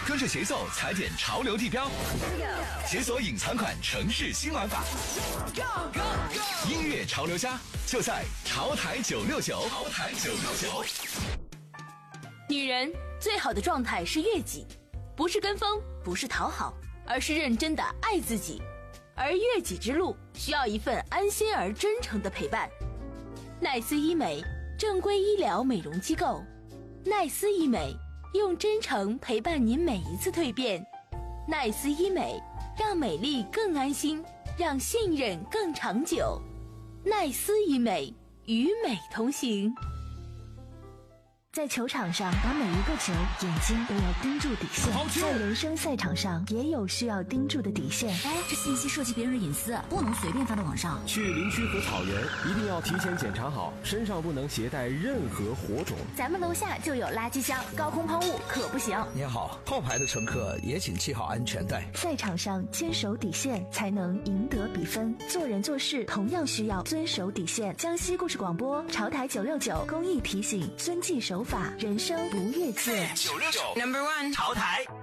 跟着节奏踩点潮流地标，解锁隐藏款城市新玩法。音乐潮流家就在潮台969。潮台969。 女人最好的状态是悦己，不是跟风，不是讨好，而是认真的爱自己。而悦己之路需要一份安心而真诚的陪伴。奈斯医美，正规医疗美容机构。奈斯医美，用真诚陪伴您每一次蜕变。奈斯医美，让美丽更安心，让信任更长久。奈斯医美，与美同行。 在球场上打每一个球，眼睛都要盯住底线。在人生赛场上也有需要盯住的底线。 这信息涉及别人的隐私，不能随便发到网上。 去林区和草原一定要提前检查好，身上不能携带任何火种。 咱们楼下就有垃圾箱，高空抛物可不行。 您好，后排的乘客也请系好安全带。 赛场上坚守底线，才能赢得比分。做人做事同样需要遵守底线。江西故事广播潮台969公益提醒：遵纪守法，人生不越界。 969 Number 1 潮台